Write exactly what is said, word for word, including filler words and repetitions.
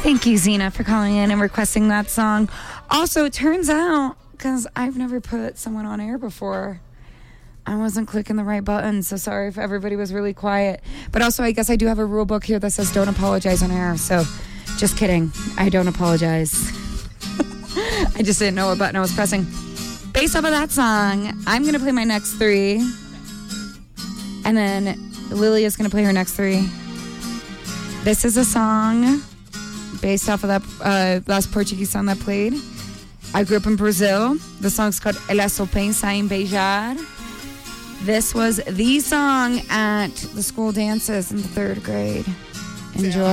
Thank you, Zena, for calling in and requesting that song. Also, it turns out, because I've never put someone on air before, I wasn't clicking the right button, so sorry if everybody was really quiet. But also, I guess I do have a rule book here that says don't apologize on air, so just kidding. I don't apologize. I just didn't know what button I was pressing. Based off of that song, I'm going to play my next three, and then Lily is going to play her next three. This is a song based off of that uh, last Portuguese song that played. I grew up in Brazil. The song's called Ela Só Pensa em Beijar. This was the song at the school dances in the third grade. Enjoy.